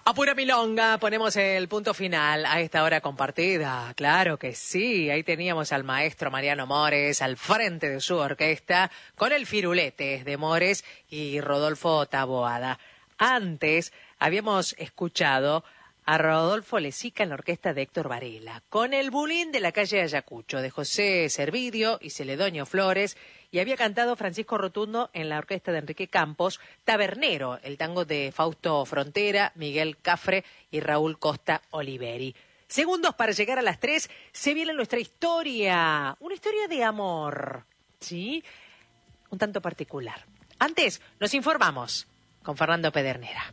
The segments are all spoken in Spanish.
A pura milonga ponemos el punto final a esta hora compartida. Claro que sí, ahí teníamos al maestro Mariano Mores al frente de su orquesta con el firulete de Mores y Rodolfo Taboada. Antes habíamos escuchado a Rodolfo Lezica en la orquesta de Héctor Varela, con el Bulín de la calle Ayacucho, de José Servidrio y Celedonio Flores, y había cantado Francisco Rotundo en la orquesta de Enrique Campos, Tabernero, el tango de Fausto Frontera, Miguel Cafre y Raúl Costa Oliveri. Segundos para llegar a las 3, se viene nuestra historia, una historia de amor, ¿sí? Un tanto particular. Antes, nos informamos con Fernando Pedernera.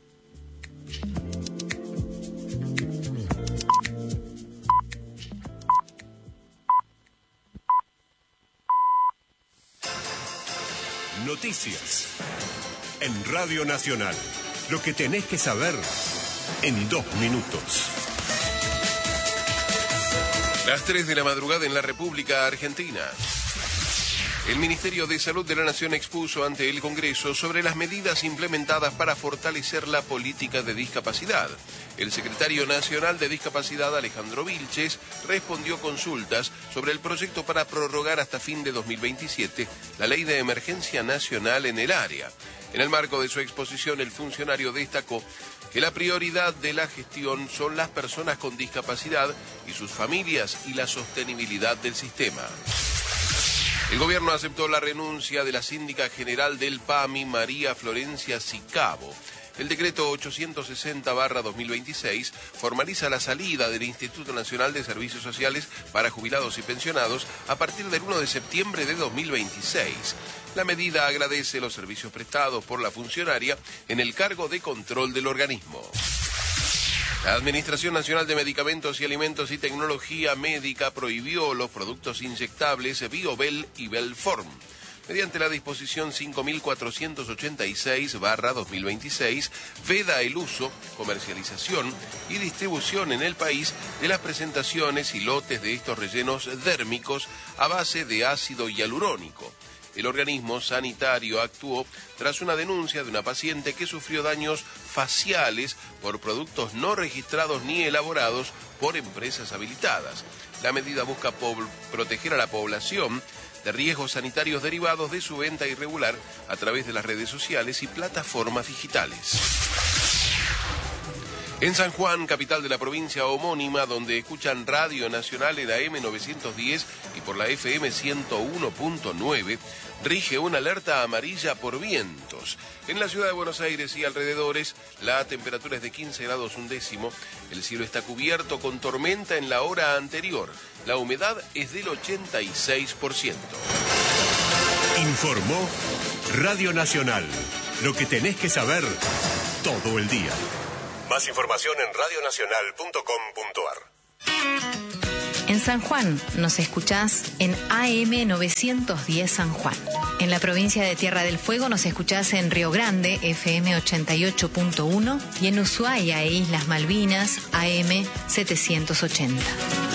Noticias en Radio Nacional. Lo que tenés que saber en 2 minutos. Las 3 de la madrugada en la República Argentina. El Ministerio de Salud de la Nación expuso ante el Congreso sobre las medidas implementadas para fortalecer la política de discapacidad. El secretario nacional de Discapacidad, Alejandro Vilches, respondió consultas sobre el proyecto para prorrogar hasta fin de 2027 la ley de emergencia nacional en el área. En el marco de su exposición, el funcionario destacó que la prioridad de la gestión son las personas con discapacidad y sus familias y la sostenibilidad del sistema. El gobierno aceptó la renuncia de la síndica general del PAMI, María Florencia Sicabo. El decreto 860/2026 formaliza la salida del Instituto Nacional de Servicios Sociales para Jubilados y Pensionados a partir del 1 de septiembre de 2026. La medida agradece los servicios prestados por la funcionaria en el cargo de control del organismo. La Administración Nacional de Medicamentos y Alimentos y Tecnología Médica prohibió los productos inyectables Biobel y Belform. Mediante la disposición 5486/2026, veda el uso, comercialización y distribución en el país de las presentaciones y lotes de estos rellenos dérmicos a base de ácido hialurónico. El organismo sanitario actuó tras una denuncia de una paciente que sufrió daños faciales por productos no registrados ni elaborados por empresas habilitadas. La medida busca proteger a la población de riesgos sanitarios derivados de su venta irregular a través de las redes sociales y plataformas digitales. En San Juan, capital de la provincia homónima, donde escuchan Radio Nacional en AM 910 y por la FM 101.9, rige una alerta amarilla por vientos. En la ciudad de Buenos Aires y alrededores, la temperatura es de 15 grados un décimo. El cielo está cubierto con tormenta en la hora anterior. La humedad es del 86%. Informó Radio Nacional. Lo que tenés que saber todo el día. Más información en radionacional.com.ar. En San Juan nos escuchás en AM 910 San Juan. En la provincia de Tierra del Fuego nos escuchás en Río Grande, FM 88.1, y en Ushuaia e Islas Malvinas, AM 780.